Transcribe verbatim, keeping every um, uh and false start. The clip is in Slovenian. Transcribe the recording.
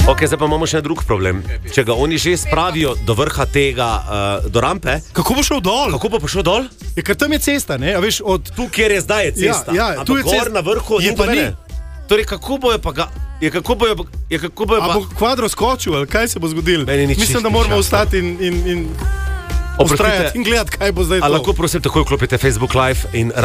Ok, zdaj pa imamo še drug problem. Če ga oni že spravijo do vrha tega, uh, do rampe, kako bo šel dol? Kako bo prišel dol? Je, ker tam je cesta, ne? A veš, od... Tu, kjer je zdaj je cesta. Ja, ja, tu je gor cesta. Na vrhu je pa ni. Torej, kako bojo pa ga... Je kako bojo, je kako bojo pa... A bo kvadro skočil, ali kaj se bo zgodilo? Mislim, da moramo ostati in... in, in... Ostrajati in gledati, kaj bo zdaj. A lahko prosim takoj vklopite Facebook Live in